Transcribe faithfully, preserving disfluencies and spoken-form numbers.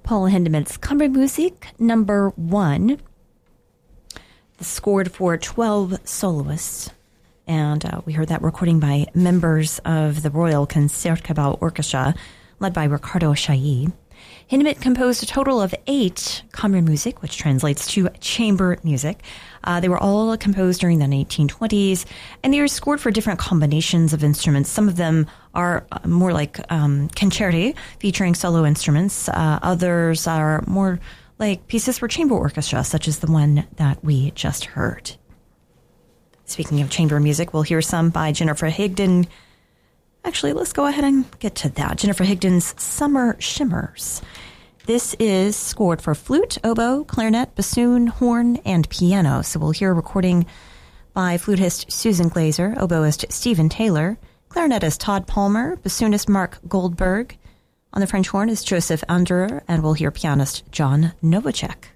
Paul Hindemith's Kammermusik number one, scored for twelve soloists. And uh, we heard that recording by members of the Royal Concertgebouw Orchestra, led by Ricardo Chailly. Hindemith composed a total of eight Kammermusik, which translates to chamber music. Uh, they were all composed during the nineteen twenties, and they were scored for different combinations of instruments. Some of them are more like um, concerti, featuring solo instruments. Uh, others are more like pieces for chamber orchestra, such as the one that we just heard. Speaking of chamber music, we'll hear some by Jennifer Higdon. Actually, let's go ahead and get to that. Jennifer Higdon's Summer Shimmers. This is scored for flute, oboe, clarinet, bassoon, horn, and piano. So we'll hear a recording by flutist Susan Glazer, oboist Stephen Taylor, clarinetist Todd Palmer, bassoonist Mark Goldberg. On the French horn is Joseph Anderer, and we'll hear pianist John Novacek.